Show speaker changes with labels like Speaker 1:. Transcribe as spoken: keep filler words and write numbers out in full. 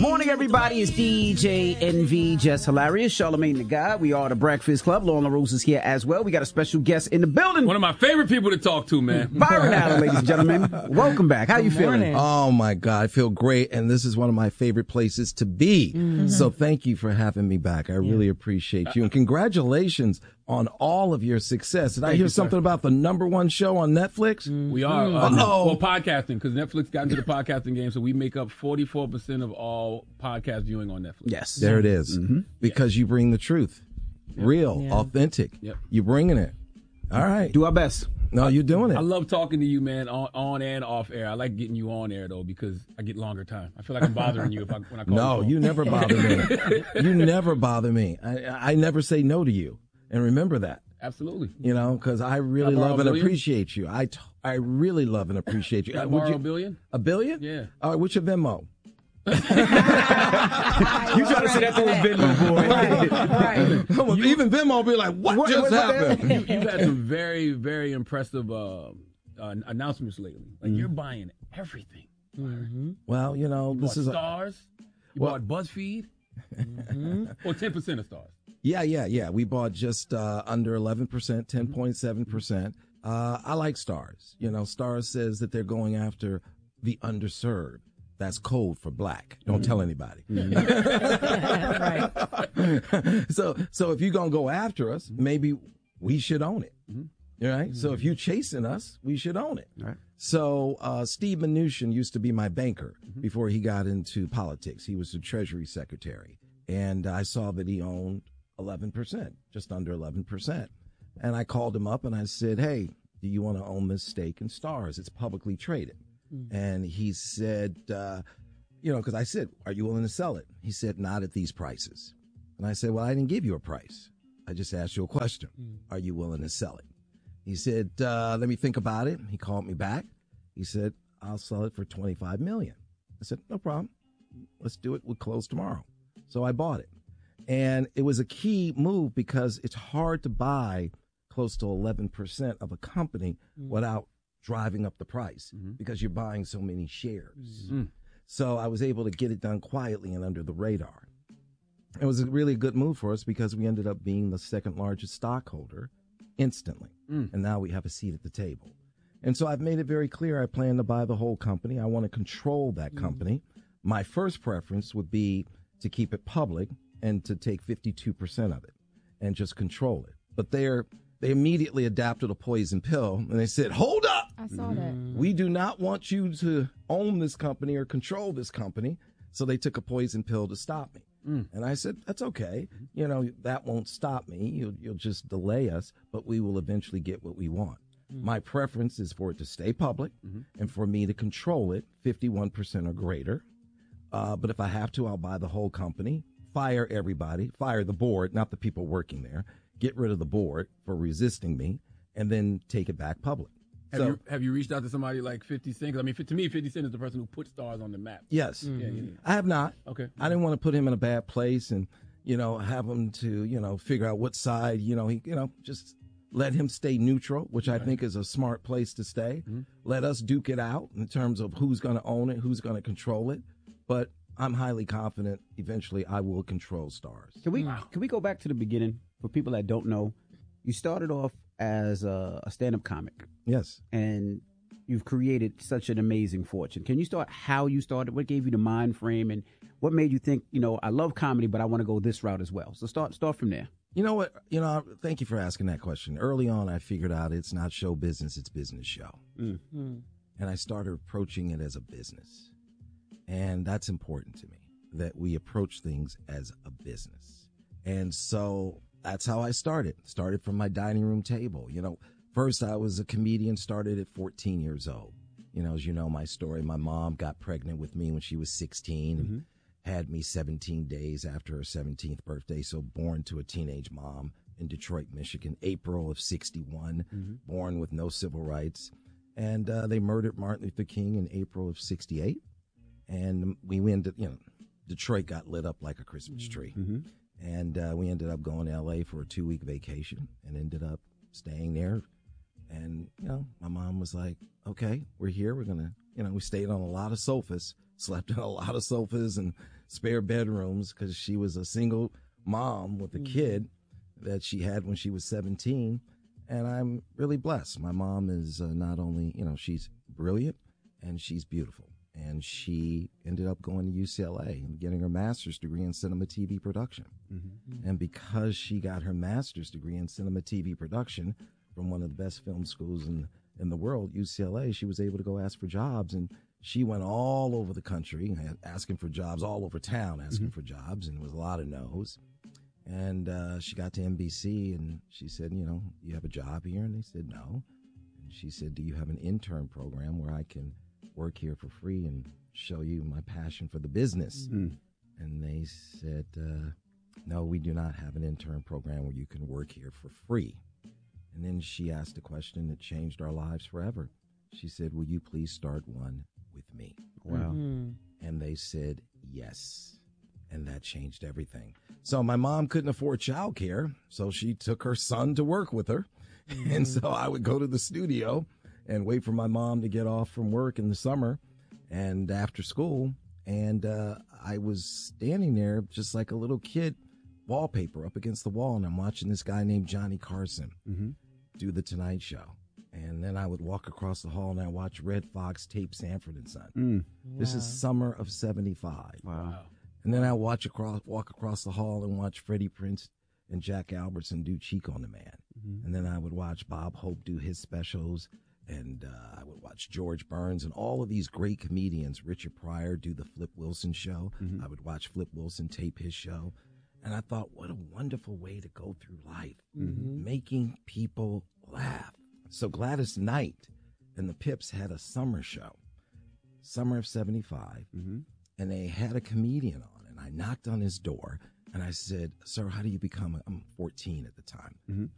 Speaker 1: Morning, everybody. It's D J N V, Just Hilarious, Charlamagne the God. We are the Breakfast Club. Lauren LaRose is here as well. We got a special guest in the building.
Speaker 2: One of my favorite people to talk to, man.
Speaker 1: Byron Allen, ladies and gentlemen. Welcome back. How you feeling?
Speaker 3: Oh, my God. I feel great, and this is one of my favorite places to be. Mm-hmm. So thank you for having me back. I yeah. really appreciate you, and congratulations on all of your success. Did Thank I hear you, something sir. about the number one show on Netflix?
Speaker 2: Mm-hmm. We are. Uh, oh. Well, podcasting, because Netflix got into the podcasting game, so we make up forty-four percent of all podcast viewing on Netflix.
Speaker 1: Yes.
Speaker 3: There it is. Mm-hmm. Because yeah. you bring the truth. Yep. Real, yeah. authentic. Yep. You're bringing it. All right.
Speaker 1: Do our best.
Speaker 3: No, you're doing it.
Speaker 2: I love talking to you, man, on, on and off air. I like getting you on air, though, because I get longer time. I feel like I'm bothering you if I, when I call
Speaker 3: No,
Speaker 2: you.
Speaker 3: you never bother me. You never bother me. I, I never say no to you. And remember that.
Speaker 2: Absolutely.
Speaker 3: You know, because I really love and appreciate you. I, t- I really love and appreciate you.
Speaker 2: Can I borrow you, a billion?
Speaker 3: A billion?
Speaker 2: Yeah.
Speaker 3: All right, what's your Venmo?
Speaker 1: You try to say that to his Venmo, boy.
Speaker 3: Right, right. You, Even Venmo will be like, what, what just what, happened?
Speaker 2: You, you've had some very, very impressive uh, uh, announcements lately. Like, mm-hmm. you're buying everything.
Speaker 3: Mm-hmm. Well, you know,
Speaker 2: you
Speaker 3: this is
Speaker 2: Stars. A... You well, bought BuzzFeed. Mm-hmm. Or ten percent of Stars.
Speaker 3: Yeah, yeah, yeah. We bought just uh, under eleven percent, ten point seven percent. Uh, I like Stars. You know, Stars says that they're going after the underserved. That's code for black. Don't mm-hmm. tell anybody. Mm-hmm. Right. So, so if you're going to go after us, maybe we should own it. Mm-hmm. Right? Mm-hmm. So if you're chasing us, we should own it. Right. So uh, Steve Mnuchin used to be my banker mm-hmm. before he got into politics. He was the Treasury Secretary. And I saw that he owned eleven percent, just under eleven percent. And I called him up and I said, hey, do you want to own this stake in Stars? It's publicly traded. Mm-hmm. And he said, uh, you know, because I said, are you willing to sell it? He said, not at these prices. And I said, well, I didn't give you a price. I just asked you a question. Mm-hmm. Are you willing to sell it? He said, uh, let me think about it. He called me back. He said, I'll sell it for twenty-five million dollars. I said, no problem. Let's do it. We'll close tomorrow. So I bought it. And it was a key move because it's hard to buy close to eleven percent of a company mm-hmm. without driving up the price mm-hmm. because you're buying so many shares. Mm-hmm. So I was able to get it done quietly and under the radar. It was a really good move for us because we ended up being the second largest stockholder instantly. Mm. And now we have a seat at the table. And so I've made it very clear I plan to buy the whole company. I want to control that mm. company. My first preference would be to keep it public and to take fifty-two percent of it and just control it. But they're they immediately adapted a poison pill and they said, hold up.
Speaker 4: I saw that.
Speaker 3: We do not want you to own this company or control this company. So they took a poison pill to stop me. Mm. And I said, that's okay. You know, that won't stop me. You'll, you'll just delay us, but we will eventually get what we want. Mm. My preference is for it to stay public mm-hmm. and for me to control it fifty-one percent or greater. Uh, but if I have to, I'll buy the whole company, fire everybody, fire the board, not the people working there, get rid of the board for resisting me, and then take it back public.
Speaker 2: Have,
Speaker 3: so,
Speaker 2: you, have you reached out to somebody like fifty Cent? 'Cause I mean, to me, fifty Cent is the person who put Stars on the map.
Speaker 3: Yes.
Speaker 2: Mm-hmm. Yeah, yeah, yeah.
Speaker 3: I have not.
Speaker 2: Okay.
Speaker 3: I didn't want to put him in a bad place and, you know, have him to, you know, figure out what side, you know, he, you know, just let him stay neutral, which right. I think is a smart place to stay. Mm-hmm. Let us duke it out in terms of who's going to own it, who's going to control it. But I'm highly confident eventually I will control Stars.
Speaker 1: Can we wow. can we go back to the beginning for people that don't know? You started off as a, a stand-up comic.
Speaker 3: Yes.
Speaker 1: And you've created such an amazing fortune. Can you start how you started? What gave you the mind frame and what made you think, you know, I love comedy, but I want to go this route as well? So start start from there.
Speaker 3: You know what? You know, thank you for asking that question. Early on, I figured out it's not show business, it's business show. Mm-hmm. And I started approaching it as a business. And that's important to me, that we approach things as a business. And so that's how I started. Started from my dining room table. You know, first I was a comedian, started at fourteen years old. You know, as you know my story, my mom got pregnant with me when she was sixteen mm-hmm. and had me seventeen days after her seventeenth birthday. So born to a teenage mom in Detroit, Michigan, April of sixty-one, mm-hmm. born with no civil rights. And uh, they murdered Martin Luther King in April of sixty-eight. And we ended, you know, Detroit got lit up like a Christmas tree. Mm-hmm. And uh, we ended up going to L A for a two-week vacation and ended up staying there. And, you know, my mom was like, okay, we're here. We're going to, you know, we stayed on a lot of sofas, slept on a lot of sofas and spare bedrooms because she was a single mom with a mm-hmm. kid that she had when she was seventeen. And I'm really blessed. My mom is uh, not only, you know, she's brilliant and she's beautiful. And she ended up going to U C L A and getting her master's degree in cinema T V production. Mm-hmm. And because she got her master's degree in cinema T V production from one of the best film schools in, in the world, U C L A, she was able to go ask for jobs. And she went all over the country asking for jobs, all over town asking mm-hmm. for jobs. And it was a lot of no's. And uh, she got to N B C and she said, you know, you have a job here? And they said, no. And she said, do you have an intern program where I can work here for free and show you my passion for the business? Mm-hmm. And they said, uh, no, we do not have an intern program where you can work here for free. And then she asked a question that changed our lives forever. She said, will you please start one with me?
Speaker 1: Wow. Mm-hmm.
Speaker 3: And they said, yes. And that changed everything. So my mom couldn't afford childcare, so she took her son to work with her. Mm-hmm. And so I would go to the studio and wait for my mom to get off from work in the summer and after school. And uh, I was standing there just like a little kid, wallpaper up against the wall, and I'm watching this guy named Johnny Carson mm-hmm. do The Tonight Show. And then I would walk across the hall and I watch Red Fox tape Sanford and Son. Mm. Wow. This is summer of seventy-five.
Speaker 1: Wow.
Speaker 3: And then I watch across, walk across the hall and watch Freddie Prinze and Jack Albertson do Cheek on the Man. Mm-hmm. And then I would watch Bob Hope do his specials. And uh, I would watch George Burns and all of these great comedians. Richard Pryor do the Flip Wilson show. Mm-hmm. I would watch Flip Wilson tape his show. And I thought, what a wonderful way to go through life, mm-hmm. making people laugh. So Gladys Knight and the Pips had a summer show, summer of seventy-five. Mm-hmm. And they had a comedian on. And I knocked on his door and I said, sir, how do you become a, I'm fourteen at the time. Mm-hmm.